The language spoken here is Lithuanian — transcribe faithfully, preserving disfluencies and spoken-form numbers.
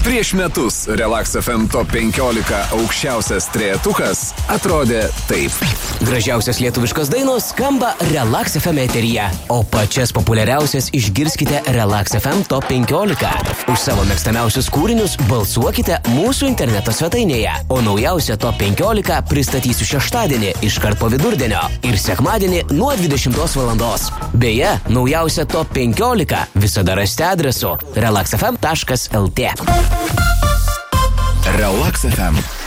Prieš metus Relax F M Top penkiolika aukščiausias trejetukas atrodė taip. Gražiausias lietuviškos dainos skamba Relax F M eteryje, o pačias populiariausias išgirskite Relax F M Top penkiolika. Už savo mėgstamiausius kūrinius balsuokite mūsų interneto svetainėje, o naujausią Top penkiolika pristatysiu šeštadienį iškart po vidurdienio ir sekmadienį nuo dvidešimtos valandos. Beje, naujausią Top penkiolika visada rasite adresu relax f m taškas l t. Relax F M